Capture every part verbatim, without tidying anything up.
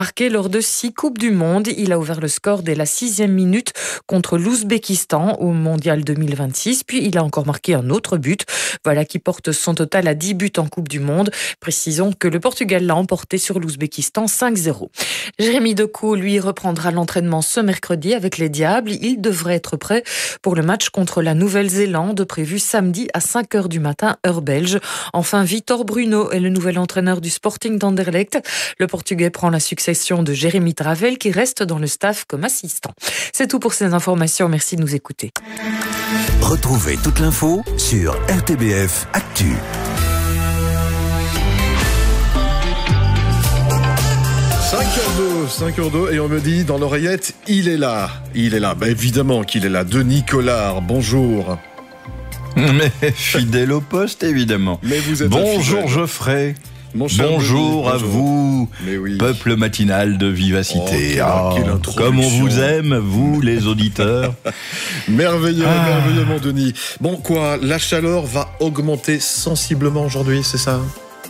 Marqué lors de six Coupes du Monde, il a ouvert le score dès la sixième minute contre l'Ouzbékistan au Mondial deux mille vingt-six. Puis il a encore marqué un autre but, voilà qui porte son total à dix buts en Coupe du Monde. Précisons que le Portugal l'a emporté sur l'Ouzbékistan cinq zéro. Jérémy Decaux, lui, reprendra l'entraînement ce mercredi avec les Diables. Il devrait être prêt pour le match contre la Nouvelle-Zélande, prévu samedi à cinq heures du matin, heure belge. Enfin, Vitor Bruno est le nouvel entraîneur du Sporting d'Anderlecht. Le Portugais prend la succession de Jérémy Travel qui reste dans le staff comme assistant. C'est tout pour ces informations. Merci de nous écouter. Retrouvez toute l'info sur R T B F Actu. cinq heures deux, et on me dit dans l'oreillette, il est là. Il est là. Bah, évidemment qu'il est là. Denis Collard, bonjour. Mais fidèle au poste, évidemment. Mais vous êtes bonjour Geoffrey. Bonjour à Bonjour. vous, oui. Peuple matinal de vivacité. Oh, quelle, oh, quelle comme on vous aime, vous les auditeurs. Merveilleux, ah. merveilleux mon Denis. Bon quoi, la chaleur va augmenter sensiblement aujourd'hui, c'est ça ?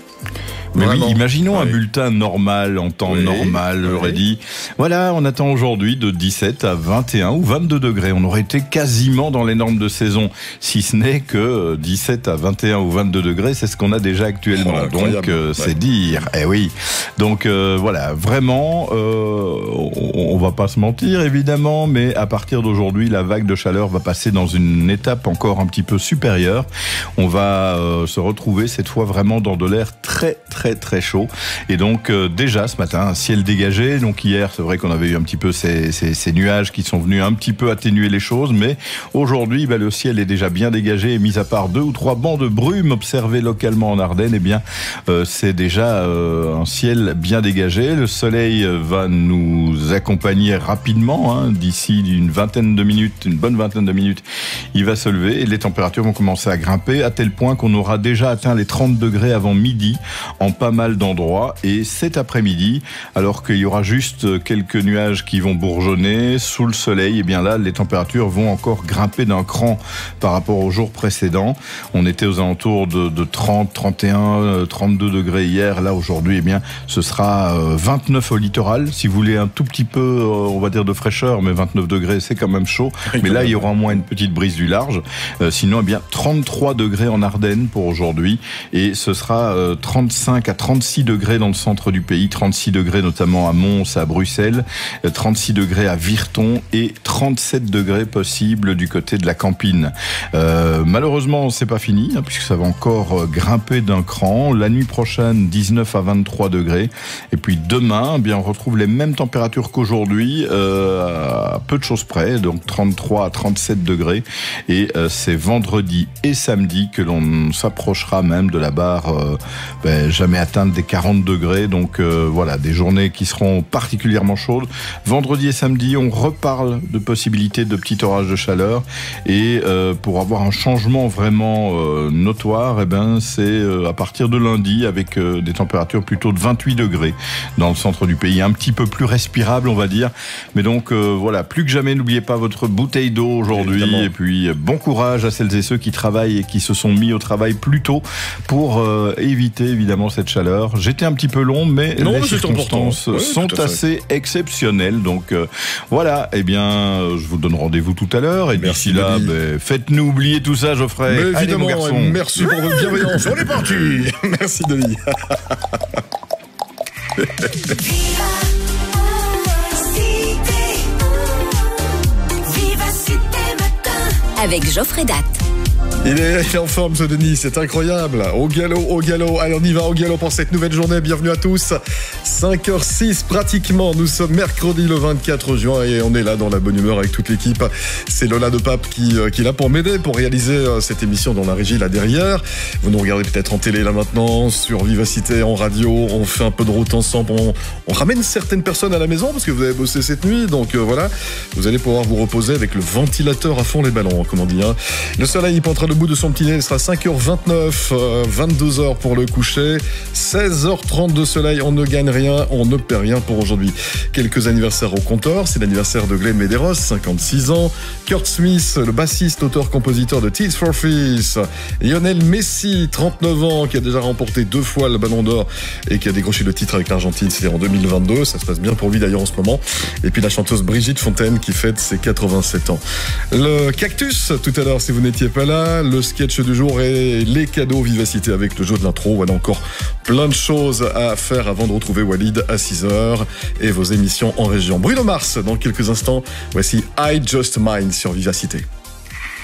Mais Vraiment. oui, imaginons oui. un bulletin normal, en temps oui. normal, j'aurais oui. dit. Voilà, on attend aujourd'hui de dix-sept à vingt et un ou vingt-deux degrés. On aurait été quasiment dans les normes de saison, si ce n'est que dix-sept à vingt et un ou vingt-deux degrés, c'est ce qu'on a déjà actuellement. Oh, Donc, euh, ouais. c'est dire. Eh oui. Donc, euh, voilà, vraiment, euh, on, on va pas se mentir, évidemment, mais à partir d'aujourd'hui, la vague de chaleur va passer dans une étape encore un petit peu supérieure. On va euh, se retrouver cette fois vraiment dans de l'air très, très très très chaud, et donc euh, déjà ce matin un ciel dégagé. Donc hier c'est vrai qu'on avait eu un petit peu ces, ces, ces nuages qui sont venus un petit peu atténuer les choses, mais aujourd'hui bah, le ciel est déjà bien dégagé, et mis à part deux ou trois bancs de brume observés localement en Ardennes, et eh bien euh, c'est déjà euh, un ciel bien dégagé. Le soleil va nous accompagner rapidement, hein, d'ici une vingtaine de minutes, une bonne vingtaine de minutes, il va se lever et les températures vont commencer à grimper à tel point qu'on aura déjà atteint les trente degrés avant midi en pas mal d'endroits. Et cet après-midi, alors qu'il y aura juste quelques nuages qui vont bourgeonner sous le soleil, et bien là, les températures vont encore grimper d'un cran par rapport aux jours précédents. On était aux alentours de, de trente, trente et un, trente-deux degrés hier. Là, aujourd'hui, eh bien, ce sera vingt-neuf au littoral. Si vous voulez un tout petit peu, on va dire, de fraîcheur, mais vingt-neuf degrés, c'est quand même chaud. Mais là, il y aura au moins une petite brise du large. Euh, sinon, eh bien, trente-trois degrés en Ardennes pour aujourd'hui. Et ce sera euh, trente-cinq à trente-six degrés dans le centre du pays, trente-six degrés notamment à Mons, à Bruxelles, trente-six degrés à Virton et trente-sept degrés possibles du côté de la Campine. Euh, malheureusement, c'est pas fini, hein, puisque ça va encore grimper d'un cran. La nuit prochaine, dix-neuf à vingt-trois degrés. Et puis demain, eh bien, on retrouve les mêmes températures qu'aujourd'hui, euh, à peu de choses près, donc trente-trois à trente-sept degrés. Et euh, c'est vendredi et samedi que l'on s'approchera même de la barre euh, ben, jamais atteindre des quarante degrés, donc euh, voilà, des journées qui seront particulièrement chaudes. Vendredi et samedi, on reparle de possibilités de petits orages de chaleur, et euh, pour avoir un changement vraiment euh, notoire, eh ben, c'est euh, à partir de lundi, avec euh, des températures plutôt de vingt-huit degrés dans le centre du pays, un petit peu plus respirable, on va dire. Mais donc euh, voilà, plus que jamais, n'oubliez pas votre bouteille d'eau aujourd'hui. Évidemment. Et puis bon courage à celles et ceux qui travaillent et qui se sont mis au travail plus tôt pour euh, éviter évidemment cette chaleur. J'étais un petit peu long, mais non, les mais circonstances oui, sont assez exceptionnelles. Donc euh, voilà, eh bien, je vous donne rendez-vous tout à l'heure. Et merci d'ici là, ben, faites-nous oublier tout ça, Geoffrey. Mais allez, évidemment, mon garçon. Merci pour votre bienveillance. On est parti. Merci, Denis. Avec Geoffrey Datt. Il est en forme, ce Denis, c'est incroyable. Au galop, au galop. Allez, on y va au galop pour cette nouvelle journée. Bienvenue à tous. cinq heures six pratiquement. Nous sommes mercredi le vingt-quatre juin et on est là dans la bonne humeur avec toute l'équipe. C'est Lola de Pape qui, qui est là pour m'aider, pour réaliser cette émission dans la régie là derrière. Vous nous regardez peut-être en télé là maintenant, sur Vivacité, en radio. On fait un peu de route ensemble. On, on ramène certaines personnes à la maison parce que vous avez bossé cette nuit. Donc euh, voilà, vous allez pouvoir vous reposer avec le ventilateur à fond les ballons, comme on dit. Hein. Le soleil est en train de le bout de son petit nez, il sera cinq heures vingt-neuf, euh, vingt-deux heures pour le coucher, seize heures trente de soleil, on ne gagne rien, on ne perd rien pour aujourd'hui. Quelques anniversaires au compteur, c'est l'anniversaire de Glenn Medeiros, cinquante-six ans, Kurt Smith, le bassiste, auteur-compositeur de Tears for Fears, Lionel Messi, trente-neuf ans, qui a déjà remporté deux fois le Ballon d'Or et qui a décroché le titre avec l'Argentine, c'était en deux mille vingt-deux, ça se passe bien pour lui d'ailleurs en ce moment. Et puis la chanteuse Brigitte Fontaine qui fête ses quatre-vingt-sept ans. Le cactus, tout à l'heure si vous n'étiez pas là, le sketch du jour et les cadeaux Vivacité avec le jeu de l'intro. Voilà encore plein de choses à faire avant de retrouver Walid à six heures et vos émissions en région. Bruno Mars dans quelques instants, voici I Just Mine sur Vivacité.